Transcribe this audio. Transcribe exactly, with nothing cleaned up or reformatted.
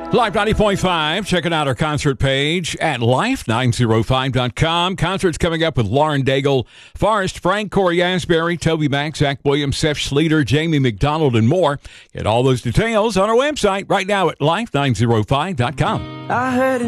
Live ninety point five, checking out our concert page at life nine oh five dot com. Concerts coming up with Lauren Daigle, Forrest Frank, Corey Asbury, Toby Mac, Zach Williams, Seth Schleter, Jamie McDonald, and more. Get all those details on our website right now at life nine oh five dot com. I heard